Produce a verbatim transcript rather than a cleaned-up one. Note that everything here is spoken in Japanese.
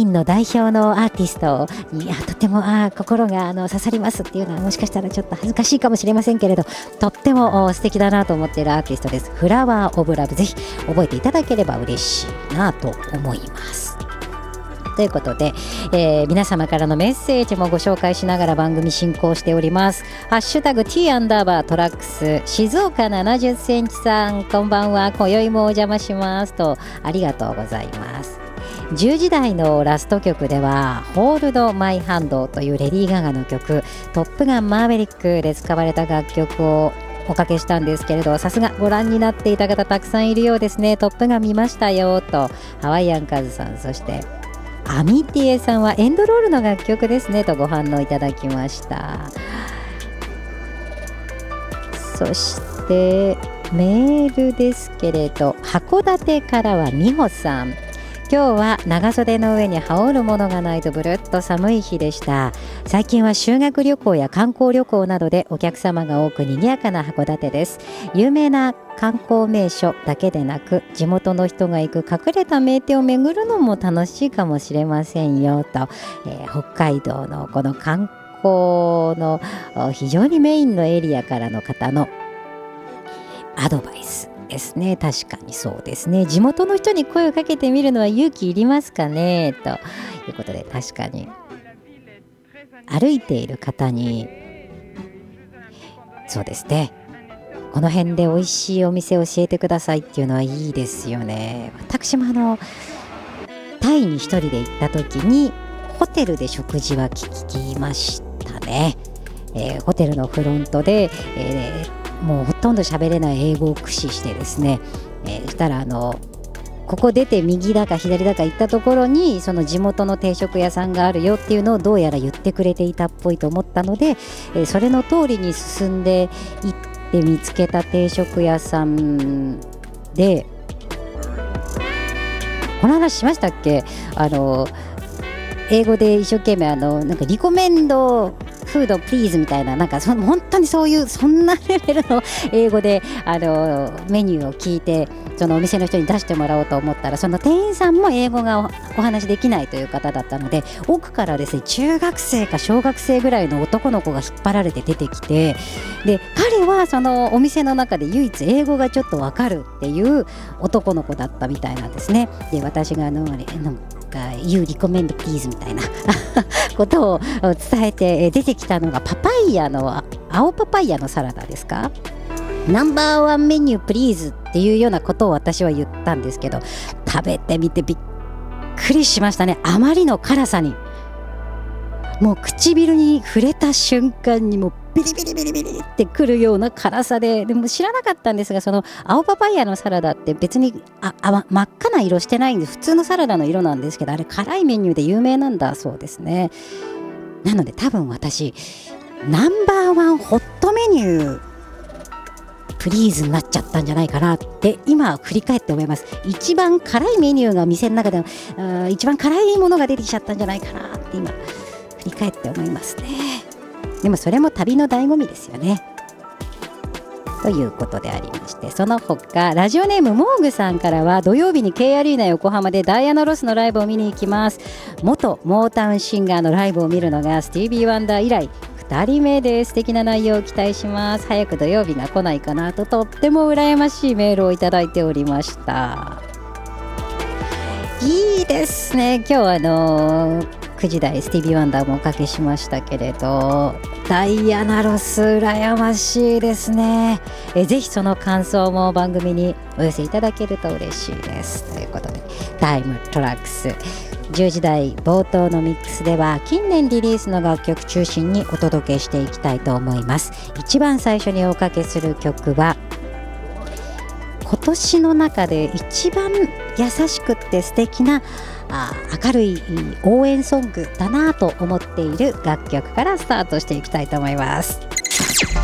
ンの代表のアーティストにとてもあ心があの刺さりますっていうのはもしかしたらちょっと恥ずかしいかもしれませんけれど、とっても素敵だなと思っているアーティストです。フラワーオブラブ、ぜひ覚えていただければ嬉しいなと思います。ということで、えー、皆様からのメッセージもご紹介しながら番組進行しております。ハッシュタグ T アンダーバートラックス、静岡ななじゅっセンチさん、こんばんは、今宵もお邪魔しますと、ありがとうございます。じゅうじ台のラスト曲ではホールドマイハンドというレディー・ガガの曲、トップガンマーヴェリックで使われた楽曲をおかけしたんですけれど、さすがご覧になっていた方たくさんいるようですね。トップガン見ましたよとハワイアンカズさん、そしてアミティエさんはエンドロールの楽曲ですねとご反応いただきました。そしてメールですけれど、函館からは美穂さん、今日は長袖の上に羽織るものがないとブルッと寒い日でした。最近は修学旅行や観光旅行などでお客様が多く賑やかな函館です。有名な観光名所だけでなく、地元の人が行く隠れた名店を巡るのも楽しいかもしれませんよと、えー、北海道のこの観光の非常にメインのエリアからの方のアドバイスですね。確かにそうですね。地元の人に声をかけてみるのは勇気いりますかねということで、確かに歩いている方にそうですね、この辺で美味しいお店を教えてくださいっていうのはいいですよね。私もあのタイに一人で行った時にホテルで食事は聞きましたね。えー、ホテルのフロントで、えーもうほとんど喋れない英語を駆使してですね、えー、したらあのここ出て右だか左だか行ったところにその地元の定食屋さんがあるよっていうのをどうやら言ってくれていたっぽいと思ったので、えー、それの通りに進んで行って見つけた定食屋さんで、この話しましたっけ、あの英語で一生懸命あのなんかリコメンドフードプリーズみたいな、なんかその本当にそういうそんなレベルの英語であのメニューを聞いてそのお店の人に出してもらおうと思ったら、その店員さんも英語が お, お話できないという方だったので、奥からですね中学生か小学生ぐらいの男の子が引っ張られて出てきて、で彼はそのお店の中で唯一英語がちょっとわかるっていう男の子だったみたいなんですね。で私があのなんか You recommend please みたいなことを伝えて出てきたのがパパイヤの青パパイヤのサラダですか、ナンバーワンメニュープリーズっていうようなことを私は言ったんですけど、食べてみてびっくりしましたね。あまりの辛さにもう唇に触れた瞬間にもうビリビリビリビリってくるような辛さで、でも知らなかったんですが、その青パパイヤのサラダって別にああ真っ赤な色してないんで普通のサラダの色なんですけど、あれ辛いメニューで有名なんだそうですね。なので多分私ナンバーワンホットメニュープリーズになっちゃったんじゃないかなって今振り返って思います。一番辛いメニューが店の中でも一番辛いものが出てきちゃったんじゃないかなって今振り返って思いますね。でもそれも旅の醍醐味ですよね。ということでありまして、その他ラジオネームモーグさんからは、土曜日に K アリーナ横浜でダイアナ・ロスのライブを見に行きます。元モータウンシンガーのライブを見るのがスティービー・ワンダー以来ふたりめです。素敵な内容を期待します。早く土曜日が来ないかなととっても羨ましいメールをいただいておりました。いいですね。今日はあのーくじ台スティービー・ワンダーもおかけしましたけれど、ダイアナ・ロス羨ましいですね。えぜひその感想も番組にお寄せいただけると嬉しいです。ということでタイムトラックスじゅうじ台冒頭のミックスでは近年リリースの楽曲中心にお届けしていきたいと思います。一番最初におかけする曲は今年の中で一番優しくって素敵なあ明るい応援ソングだなと思っている楽曲からスタートしていきたいと思います。